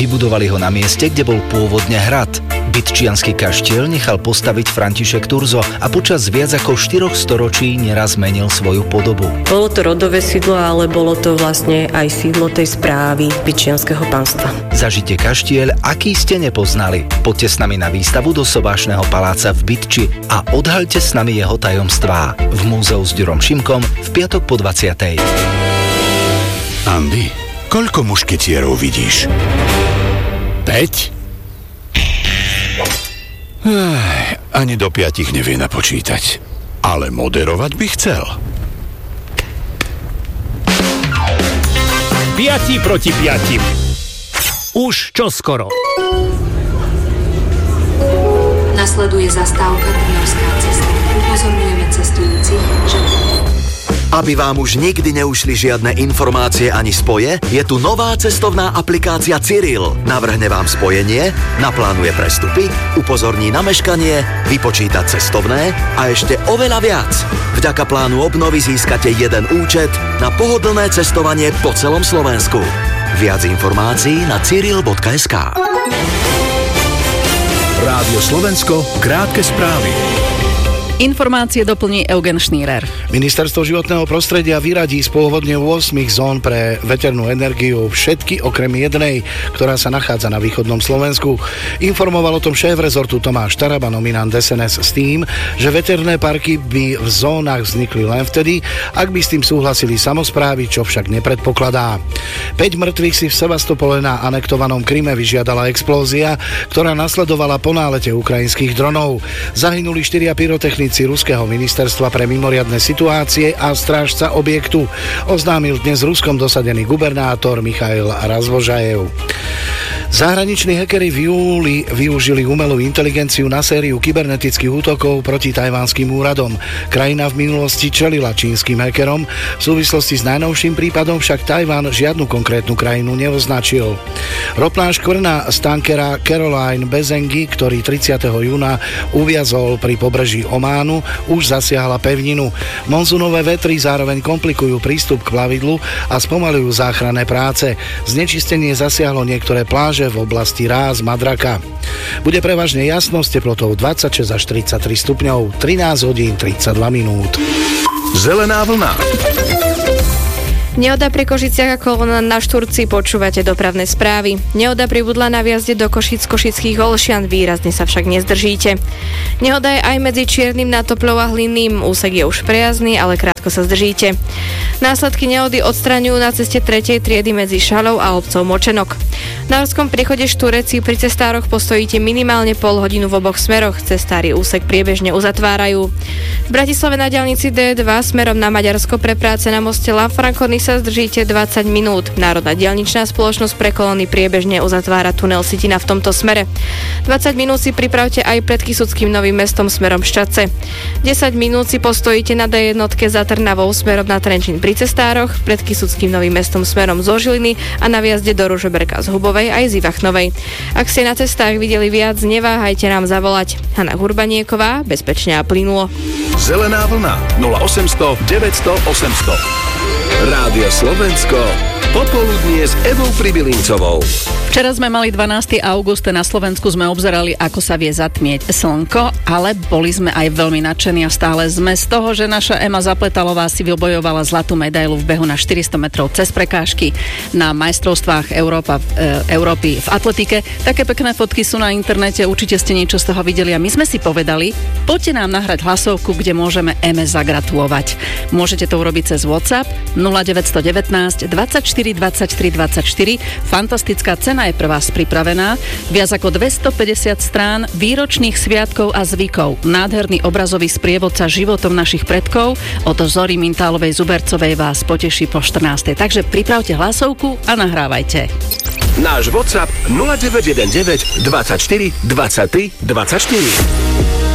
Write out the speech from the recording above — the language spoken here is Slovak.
Vybudovali ho na mieste, kde bol pôvodne hrad. Bytčiansky kaštiel nechal postaviť František Turzo a počas viac ako 4 storočí neraz menil svoju podobu. Bolo to rodové sídlo, ale bolo to vlastne aj sídlo tej správy Bytčianskeho panstva. Zažite kaštiel, aký ste nepoznali. Poďte s nami na výstavu do Sobášneho paláca v Bytči a odhaľte s nami jeho tajomstvá. V múzeu s Ďurom Šimkom v piatok po 20:00. Andy, koľko mušketierov vidíš? 5? Ani do 5 nevie napočítať. Ale moderovať by chcel. 5 proti 5. Už čoskoro. Nasleduje zastávka Trnavská cesta. Upozorňujeme cestujúcich, že... Aby vám už nikdy neušli žiadne informácie ani spoje, je tu nová cestovná aplikácia Cyril. Navrhne vám spojenie, naplánuje prestupy, upozorní na meškanie, vypočíta cestovné a ešte oveľa viac. Vďaka plánu obnovy získate jeden účet na pohodlné cestovanie po celom Slovensku. Viac informácií na cyril.sk. Rádio Slovensko, krátke správy. Informácie doplní Eugen Šnírer. Ministerstvo životného prostredia vyradí z pôvodne 8 zón pre veternú energiu všetky okrem jednej, ktorá sa nachádza na východnom Slovensku. Informoval o tom šéf rezortu Tomáš Taraba, nominant SNS, s tým, že veterné parky by v zónach vznikli len vtedy, ak by s tým súhlasili samosprávy, čo však nepredpokladá. 5 mŕtvych si v Sevastopole na anektovanom Kryme vyžiadala explózia, ktorá nasledovala po nálete ukrajinských dronov. Zahynuli 4 pyrotechnici Ruského ministerstva pre mimoriadne situácie a strážca objektu, oznámil dnes Ruskom dosadený gubernátor Michail Razvožajev. Zahraniční hackeri v júli využili umelú inteligenciu na sériu kybernetických útokov proti tajvanským úradom. Krajina v minulosti čelila čínskym hackerom, v súvislosti s najnovším prípadom však Tajvan žiadnu konkrétnu krajinu neoznačil. Ropná škvrna z tankera Caroline Bezengy, ktorý 30. júna uviazol pri pobreží Ománu, už zasiahla pevninu. Monzunové vetry zároveň komplikujú prístup k plavidlu a spomaľujú záchranné práce. Znečistenie zasiahlo niektoré pláže v oblasti Ráz, Madraka. Bude prevažne jasno s teplotou 26 až 33 stupňov, 13 hodín 32 minút. Zelená vlna. Nehoda pri Košiciach a kolóna na Štúrci, počúvate dopravné správy. Nehoda pribudla na viazde do Košíc Košických Olšian, výrazne sa však nezdržíte. Nehoda je aj medzi Čiernym nad Topľou a Hlinným, úsek je už prejazdný, ale krátko sa zdržíte. Následky nehody odstraňujú na ceste 3. triedy medzi Šalou a obcov Močenok. Na horskom priechode Štúreci pri cestároch postojíte minimálne pol hodinu v oboch smeroch, cestári úsek priebežne uzatvárajú. V Bratislave na diaľnici D2 smerom na Maďarsko pre práce na moste La Franconi sa zdržíte 20 minút. Národná diaľničná spoločnosť pre kolóny priebežne uzatvára tunel Sitina v tomto smere. 20 minút si pripravte aj pred Kysuckým Novým Mestom smerom Šťadce. 10 minút si postojíte na D1 za Trnavou smerom na Trenčín pri cestároch, pred Kysuckým Novým Mestom smerom zo Žiliny a na viazde do Ružomberka z Hubovej aj z Ivachnovej. Ak ste na cestách videli viac, neváhajte nám zavolať. Hanna Hurbanieková, bezpečne a plynulo. Zelená vlna 0800 900 800. Rádio Slovensko. Popoludnie s Evou Pribilincovou. Včera sme mali 12. august, na Slovensku sme obzerali, ako sa vie zatmieť slnko, ale boli sme aj veľmi nadšení a stále sme z toho, že naša Ema Zapletalová si vybojovala zlatú medailu v behu na 400 metrov cez prekážky na majstrovstvách Európy v atletike. Také pekné fotky sú na internete, určite ste niečo z toho videli a my sme si povedali, poďte nám nahrať hlasovku, kde môžeme Eme zagratulovať. Môžete to urobiť cez WhatsApp 0919 24 23 24. Fantastická cena je pre vás pripravená. Viac ako 250 strán výročných sviatkov a zvykov. Nádherný obrazový sprievodca životom našich predkov od Zory Mintálovej Zubercovej vás poteší po 14. Takže pripravte hlasovku a nahrávajte. Náš WhatsApp 0919 24 23 24.